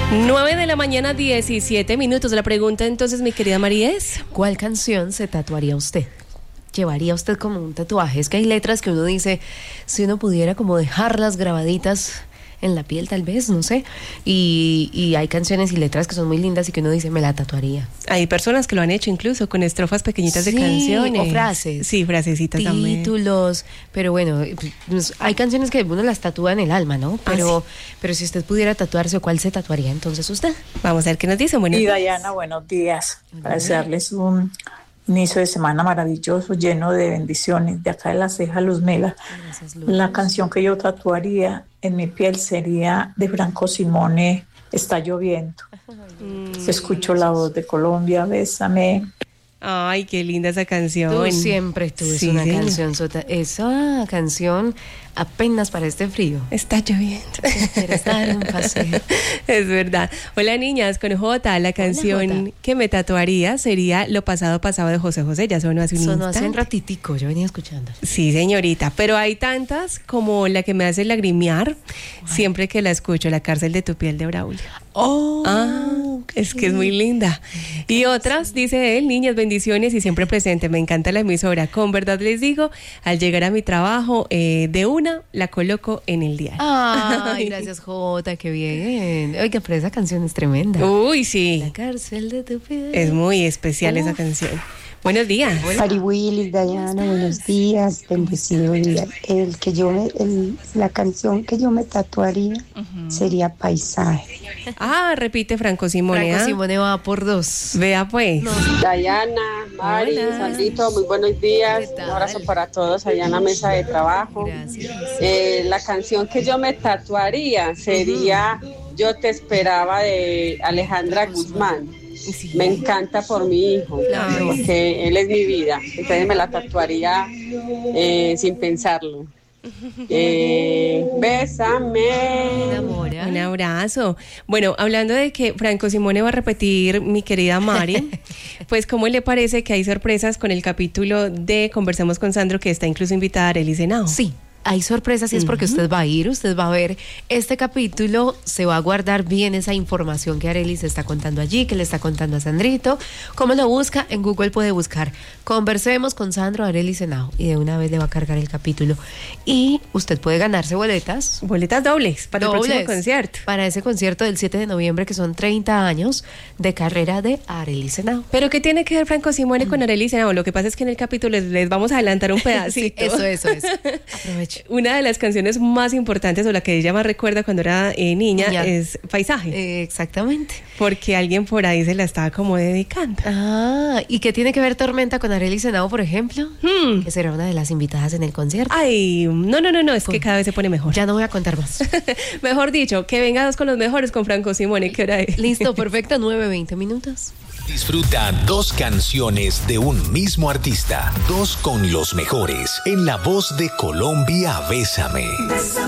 9:17 a.m. La pregunta entonces, mi querida Maríes, ¿cuál canción se tatuaría usted? ¿Llevaría usted como un tatuaje? Es que hay letras que uno dice, si uno pudiera como dejarlas grabaditas en la piel, tal vez, no sé. Y hay canciones y letras que son muy lindas y que uno dice, me la tatuaría. hay personas que lo han hecho incluso con estrofas pequeñitas de canciones. O frases. Sí, frasecitas también. Títulos. Pero bueno, pues, hay canciones que uno las tatúa en el alma, ¿no? Pero si usted pudiera tatuarse, ¿cuál se tatuaría entonces usted? Vamos a ver qué nos dicen. Buenos Y días. Dayana, buenos días. Para desearles un inicio de semana maravilloso, lleno de bendiciones. De acá de La Ceja, Luz Mela. Gracias, Luz. La canción que yo tatuaría en mi piel sería de Franco Simone, Está lloviendo. Escucho la voz de Colombia, bésame. Ay, qué linda esa canción. Tú siempre tuves Sí, una señor. canción, esa canción apenas para este frío. Está lloviendo. Quiero estar en paseo. Es verdad. Hola, niñas, con J, la canción Jota. que me tatuaría sería Lo pasado pasado de José José. Ya sonó hace un Sonó hace un instante. ratitico, yo venía escuchando. Sí, señorita, pero hay tantas como la que me hace lagrimear siempre que la escucho, La cárcel de tu piel de Braulio. Es que es muy linda. Y otras, dice él, niñas, bendiciones y siempre presente. Me encanta la emisora. Con verdad les digo, al llegar a mi trabajo, de una, la coloco en el diario. Ay, gracias, Jota, qué bien. Oiga, pero esa canción es tremenda. Uy, sí. La cárcel de tu piel. Es muy especial esa canción. Buenos días. Mari Willy, Dayana, buenos días, bendecido día. La canción que yo me tatuaría sería Paisaje. Repite Franco Simone. Franco Simone va por 2. Vea pues. Dayana, Mari, Hola. Sandrito, muy buenos días. ¿Qué tal? Un abrazo para todos allá en la mesa de trabajo. Gracias. La canción que yo me tatuaría sería Yo te esperaba de Alejandra Guzmán. Sí. Me encanta por mi hijo, Claro. porque él es mi vida. Entonces me la tatuaría sin pensarlo. Bésame. Enamora. Un abrazo. Bueno, hablando de que Franco Simone va a repetir, mi querida Mari, pues ¿cómo le parece que hay sorpresas con el capítulo de Conversemos con Sandro, que está incluso invitada a Arely Senao? Sí, hay sorpresas y es porque usted va a ir, usted va a ver este capítulo, se va a guardar bien esa información que Arely se está contando allí, que le está contando a Sandrito. ¿Cómo lo busca? En Google puede buscar Conversemos con Sandro, Arely Senao, y de una vez le va a cargar el capítulo. Y usted puede ganarse boletas. Boletas dobles para el próximo concierto. Para ese concierto del 7 de noviembre, que son 30 años de carrera de Arely Senao. ¿Pero qué tiene que ver Franco Simone con Arely Senao? Lo que pasa es que en el capítulo les vamos a adelantar un pedacito. Eso. Aproveche. Una de las canciones más importantes, o la que ella más recuerda cuando era niña, es Paisaje. Exactamente. Porque alguien por ahí se la estaba como dedicando. ¿Y qué tiene que ver Tormenta con Arely Senao, por ejemplo? Que será una de las invitadas en el concierto. Ay, no, es que cada vez se pone mejor. Ya no voy a contar más. Mejor dicho, que venga dos con los mejores con Franco Simone. ¿Qué hora es? Listo, perfecto, 9:20. Disfruta 2 canciones de un mismo artista, 2 con los mejores, en la voz de Colombia, Bésame.